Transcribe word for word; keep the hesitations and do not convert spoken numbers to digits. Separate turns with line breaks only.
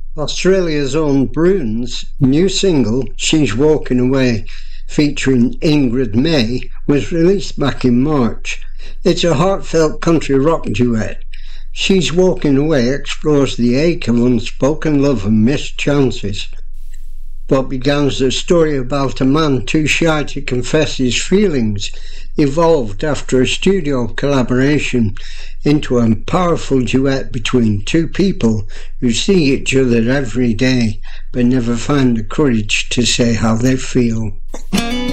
Australia's own Bruins' new single, She's Walking Away, featuring Ingrid May, was released back in March. It's a heartfelt country rock duet. She's Walking Away explores the ache of unspoken love and missed chances. What began as a story about a man too shy to confess his feelings evolved after a studio collaboration into a powerful duet between two people who see each other every day but never find the courage to say how they feel.